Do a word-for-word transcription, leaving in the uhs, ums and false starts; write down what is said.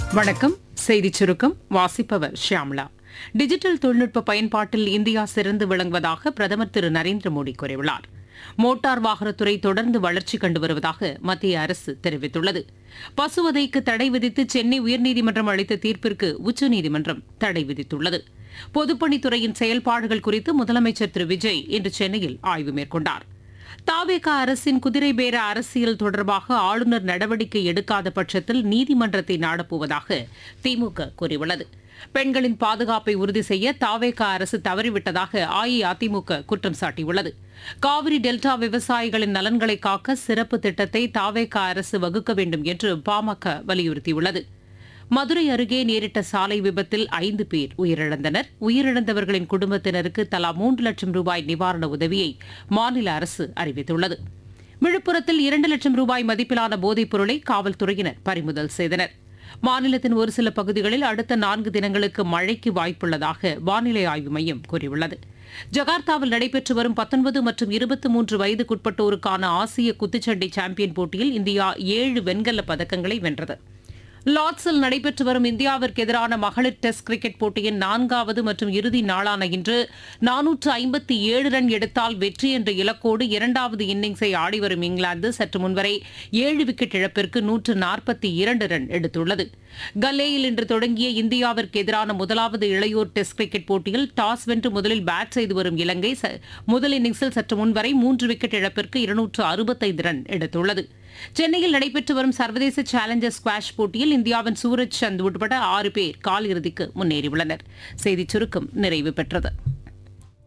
வணக்கம். செய்திச் சுருக்கம் வாசிப்பவர் ஷியாம்லா. டிஜிட்டல் தொழில்நுட்ப பயன்பாட்டில் இந்தியா சிறந்து விளங்குவதாக பிரதமர் திரு நரேந்திர மோடி கூறியுள்ளார். மோட்டார் வாகனத்துறை தொடர்ந்து வளர்ச்சி கண்டு வருவதாக மத்திய அரசு தெரிவித்துள்ளது. பசுவதைக்கு தடை விதித்து சென்னை உயர்நீதிமன்றம் அளித்த தீர்ப்பிற்கு உச்சநீதிமன்றம் தடை விதித்துள்ளது. பொதுப்பணித்துறையின் செயல்பாடுகள் குறித்து முதலமைச்சர் திரு விஜய் இன்று சென்னையில் ஆய்வு மேற்கொண்டார். தாவேக அரசின் குதிரை பேர அரசியல் தொடர்பாக ஆளுநர் நடவடிக்கை எடுக்காத பட்சத்தில் நீதிமன்றத்தை நாடப்போவதாக திமுக கூறியுள்ளது. பெண்களின் பாதுகாப்பை உறுதி செய்ய தாவேக அரசு தவறிவிட்டதாக அஇஅதிமுக குற்றம் சாட்டியுள்ளது. காவிரி டெல்டா விவசாயிகளின் நலன்களை காக்க சிறப்பு திட்டத்தை தாவேக அரசு வகுக்க வேண்டும் என்று பாமக வலியுறுத்தியுள்ளது. மதுரை அருகே நேரிட்ட சாலை விபத்தில் ஐந்து பேர் உயிரிழந்தனர். உயிரிழந்தவர்களின் குடும்பத்தினருக்கு தலா மூன்று லட்சம் ரூபாய் நிவாரண உதவியை மாநில அரசு அறிவித்துள்ளது. விழுப்புரத்தில் இரண்டு லட்சம் ரூபாய் மதிப்பிலான போதைப் பொருளை காவல்துறையினர் பறிமுதல் செய்தனர். மாநிலத்தின் ஒரு சில பகுதிகளில் அடுத்த நான்கு தினங்களுக்கு மழைக்கு வாய்ப்புள்ளதாக வானிலை ஆய்வு மையம் கூறியுள்ளது. ஜகார்த்தாவில் நடைபெற்று வரும் பத்தொன்பது மற்றும் இருபத்தி மூன்று வயதுக்குட்பட்டோருக்கான ஆசிய குத்துச்சண்டை சாம்பியன் போட்டியில் இந்தியா ஏழு வெண்கலப் பதக்கங்களை வென்றது. லார்ட்ஸில் நடைபெற்று வரும் இந்தியாவிற்கு எதிரான மகளிர் டெஸ்ட் கிரிக்கெட் போட்டியின் நான்காவது மற்றும் இறுதி நாளான இன்று நானூற்று ஐம்பத்தி ஏழு ரன் எடுத்தால் வெற்றி என்ற இலக்கோடு இரண்டாவது இன்னிங்ஸை ஆடிவரும் இங்கிலாந்து சற்று முன்வரை ஏழு விக்கெட் இழப்பிற்கு நூற்று நாற்பத்தி இரண்டு ரன் எடுத்துள்ளது. கல்லேயில் இன்று தொடங்கிய இந்தியாவிற்கு எதிரான முதலாவது இளையோர் டெஸ்ட் கிரிக்கெட் போட்டியில் டாஸ் வென்று முதலில் பேட் செய்து வரும் இலங்கை முதல் இன்னிங்ஸில் சற்று முன்வரை மூன்று விக்கெட் இழப்பிற்கு இருநூற்று அறுபத்தைந்து ரன் எடுத்துள்ளது. சென்னையில் நடைபெற்று வரும் சர்வதேச சேலஞ்சர் ஸ்குவாஷ் போட்டியில் இந்தியாவின் சூரஜ் சந்த் உட்பட ஆறு பேர் காலிறுதிக்கு முன்னேறியுள்ளனர். செய்திச் சுருக்கம் நிறைவு பெற்றது.